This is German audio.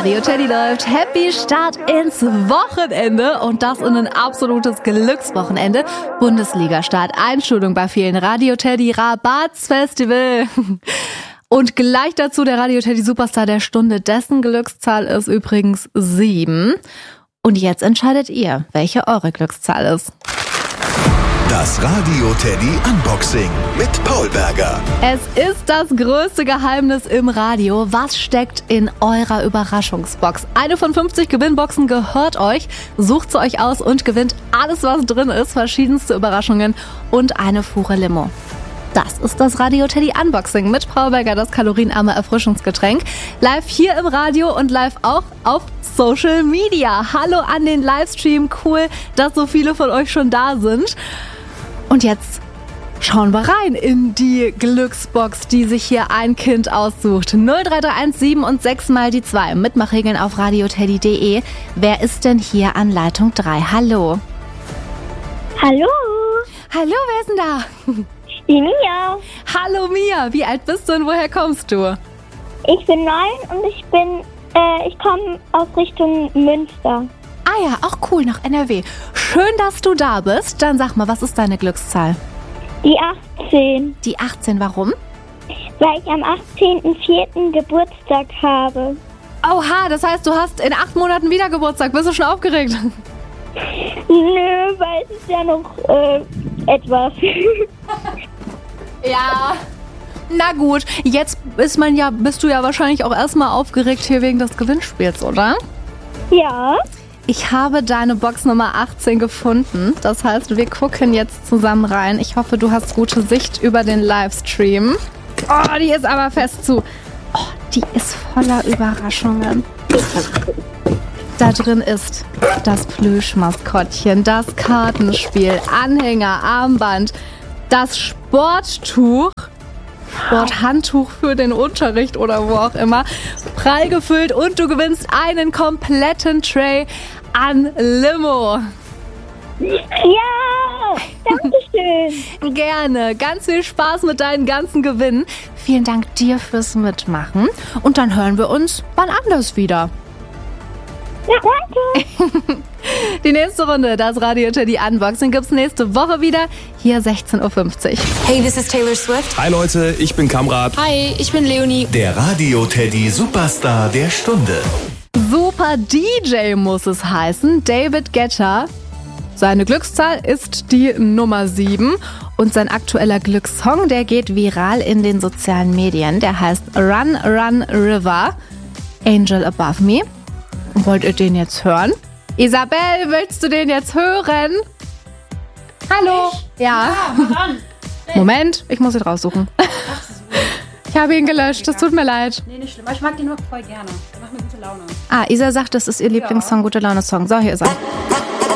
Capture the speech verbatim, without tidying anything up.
Radio Teddy läuft. Happy Start ins Wochenende und das in ein absolutes Glückswochenende. Bundesliga-Start, Einschulung bei vielen. Radio Teddy Rabatzfestival. Und gleich dazu der Radio Teddy Superstar der Stunde. Dessen Glückszahl ist übrigens sieben. Und jetzt entscheidet ihr, welche eure Glückszahl ist. Das Radio Teddy Unboxing mit Paul Berger. Es ist das größte Geheimnis im Radio. Was steckt in eurer Überraschungsbox? Eine von fünfzig Gewinnboxen gehört euch. Sucht sie euch aus und gewinnt alles, was drin ist. Verschiedenste Überraschungen und eine Fuhre Limo. Das ist das Radio Teddy Unboxing mit Paul Berger, das kalorienarme Erfrischungsgetränk. Live hier im Radio und live auch auf Social Media. Hallo an den Livestream. Cool, dass so viele von euch schon da sind. Und jetzt schauen wir rein in die Glücksbox, die sich hier ein Kind aussucht. null drei drei eins sieben und sechs mal die zwei. Mitmachregeln auf radioteddy punkt de. Wer ist denn hier an Leitung drei? Hallo. Hallo. Hallo, wer ist denn da? Die Mia. Hallo Mia, wie alt bist du und woher kommst du? Ich bin neun und ich bin, äh, ich komme aus Richtung Münster. Ah ja, auch cool, nach N R W. Schön, dass du da bist. Dann sag mal, was ist deine Glückszahl? Die achtzehn. Die achtzehn, warum? Weil ich am achtzehnten vierten Geburtstag habe. Oha, das heißt, du hast in acht Monaten wieder Geburtstag. Bist du schon aufgeregt? Nö, weil es ist ja noch äh, etwas. Ja. Na gut, jetzt ist man ja, bist du ja wahrscheinlich auch erstmal aufgeregt hier wegen des Gewinnspiels, oder? Ja. Ich habe deine Box Nummer achtzehn gefunden. Das heißt, wir gucken jetzt zusammen rein. Ich hoffe, du hast gute Sicht über den Livestream. Oh, die ist aber fest zu. Oh, die ist voller Überraschungen. Da drin ist das Plüschmaskottchen, das Kartenspiel, Anhänger, Armband, das Sporttuch, Sporthandtuch für den Unterricht oder wo auch immer, prall gefüllt und du gewinnst einen kompletten Tray an Limo. Ja, danke schön. Gerne. Ganz viel Spaß mit deinen ganzen Gewinnen. Vielen Dank dir fürs Mitmachen. Und dann hören wir uns wann anders wieder. Ja, danke. Die nächste Runde, das Radio Teddy Unboxing, gibt's nächste Woche wieder, hier sechzehn Uhr fünfzig. Hey, this is Taylor Swift. Hi Leute, ich bin Kamrat. Hi, ich bin Leonie. Der Radio Teddy Superstar der Stunde. Super D J muss es heißen. David Guetta. Seine Glückszahl ist die Nummer sieben. Und sein aktueller Glückssong, der geht viral in den sozialen Medien. Der heißt Run, Run, River. Angel Above Me. Wollt ihr den jetzt hören? Isabel, willst du den jetzt hören? Hallo? Ich? Ja. ja Moment, ich muss ihn raussuchen. Ich habe ihn gelöscht, das tut mir leid. Nee, nicht schlimm. Ich mag den nur voll gerne. Der macht mir gute Laune. Ah, Isa sagt, das ist ihr Lieblingssong, gute Laune-Song. So, hier ist er.